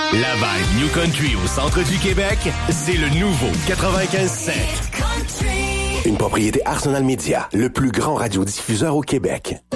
La vibe New Country au centre du Québec, c'est le nouveau 95.7. Une propriété Arsenal Media, le plus grand radiodiffuseur au Québec.